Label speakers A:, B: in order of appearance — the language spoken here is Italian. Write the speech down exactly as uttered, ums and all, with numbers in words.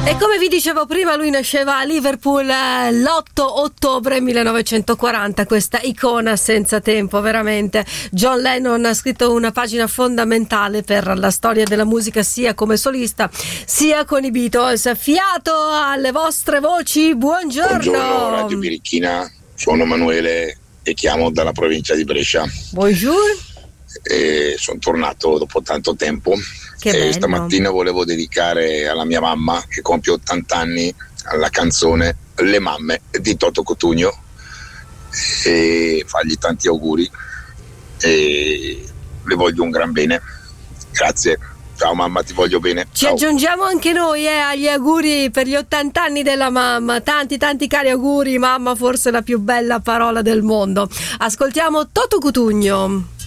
A: E come vi dicevo prima, lui nasceva a Liverpool l'otto ottobre millenovecentoquaranta, questa icona senza tempo, veramente. John Lennon ha scritto una pagina fondamentale per la storia della musica, sia come solista sia con i Beatles. Fiato alle vostre voci, buongiorno.
B: Buongiorno Radio Birichina, sono Emanuele e chiamo dalla provincia di Brescia.
A: Buongiorno.
B: E sono tornato dopo tanto tempo.
A: Che
B: e
A: bello.
B: Stamattina volevo dedicare alla mia mamma, che compie ottanta anni, alla canzone Le mamme di Toto Cutugno, e fargli tanti auguri e le voglio un gran bene. Grazie. Ciao mamma, ti voglio bene.
A: Ci
B: Ciao.
A: aggiungiamo anche noi eh, agli auguri per gli ottanta anni della mamma. Tanti tanti cari auguri, mamma, forse la più bella parola del mondo. Ascoltiamo Toto Cutugno.